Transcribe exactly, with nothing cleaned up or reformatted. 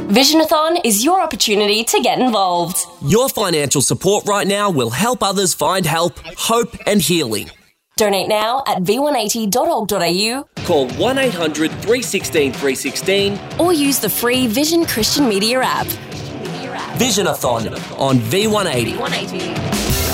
Visionathon is your opportunity to get involved. Your financial support right now will help others find help, hope and healing. Donate now at v one eighty dot org dot a u. Call one eight hundred three one six three one six or use the free Vision Christian Media app. Visionathon on V one eighty. V one eighty.